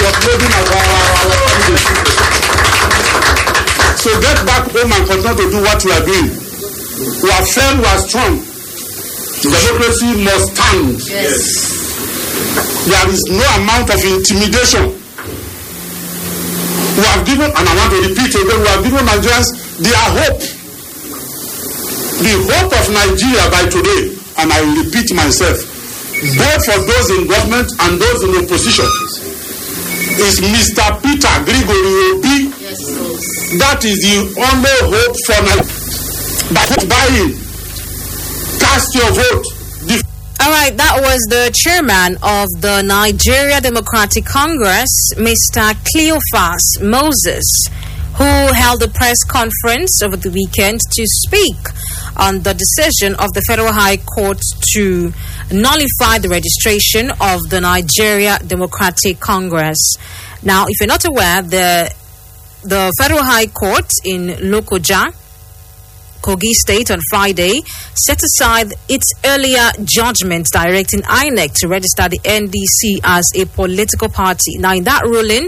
be uploading our candidates. So get back home and continue to do what you are doing. We are firm, we are strong. Democracy must stand. Yes. There is no amount of intimidation. We have given, and I want to repeat again, we have given Nigerians their hope. The hope of Nigeria by today, and I repeat myself, both for those in government and those in opposition, is Mr. Peter Gregory Obi. Yes. That is the only hope for Nigeria. But by him, cast your vote. All right, that was the chairman of the Nigeria Democratic Congress, Mr. Cleophas Moses, who held a press conference over the weekend to speak on the decision of the Federal High Court to nullify the registration of the Nigeria Democratic Congress. Now, if you're not aware, the Federal High Court in Lokoja, Kogi State, on Friday set aside its earlier judgment directing INEC to register the NDC as a political party. Now, in that ruling,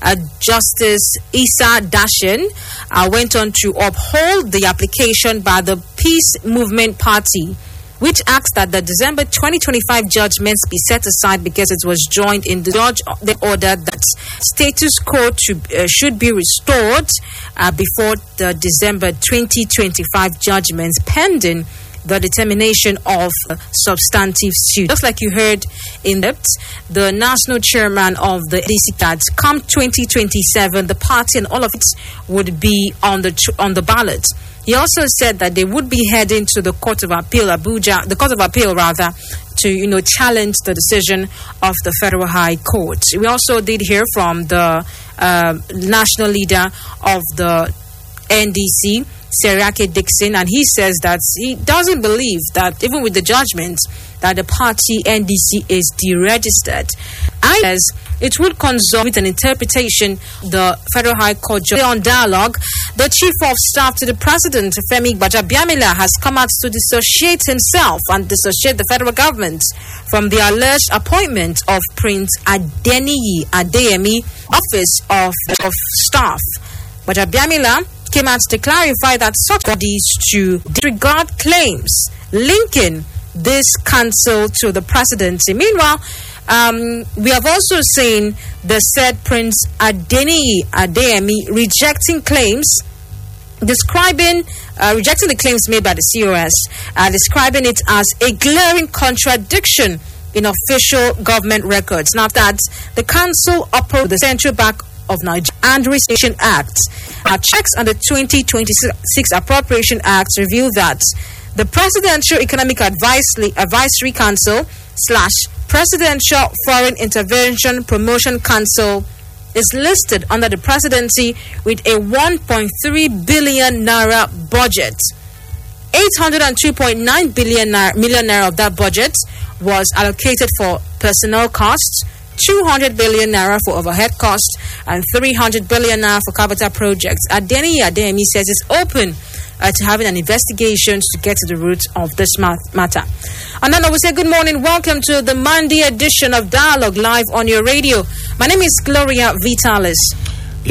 Justice Issa Dashin went on to uphold the application by the Peace Movement Party, which asked that the December 2025 judgments be set aside because it was joined in the judge. They ordered that status quo should be restored before the December 2025 judgments, pending the determination of substantive suit. Just like you heard in the national chairman of the NDC cards, come 2027, the party and all of it would be on the ballot. He also said that they would be heading to the Court of Appeal, the Court of Appeal to challenge the decision of the Federal High Court. We also did hear from the national leader of the NDC, Seriake Dixon, and he says that he doesn't believe that even with the judgment that the party NDC is deregistered. I says it would consult with an interpretation the Federal High Court judge. On Dialogue, the Chief of Staff to the President, Femi Gbajabiamila, has come out to dissociate himself and dissociate the federal government from the alleged appointment of Prince Adeniyi Adeyemi, Office of Staff. Gbajabiamila came out to clarify that such bodies to disregard claims linking this council to the presidency. Meanwhile, we have also seen the said Prince Adeniyi Adeyemi rejecting the claims made by the COS, describing it as a glaring contradiction in official government records. Now that the council operates the Central Bank of Nigeria and Restoration Act, checks on the 2026 Appropriation Act reveal that the Presidential Economic Advisory Council / Presidential Foreign Intervention Promotion Council is listed under the presidency with a 1.3 billion naira budget. 802.9 million naira of that budget was allocated for personnel costs, 200 billion naira for overhead costs, and 300 billion naira for capital projects. Adeniyi Adeyemi says it's open to having an investigation to get to the root of this matter. And then I will say good morning. Welcome to the Monday edition of Dialogue Live on your radio. My name is Gloria Vitalis.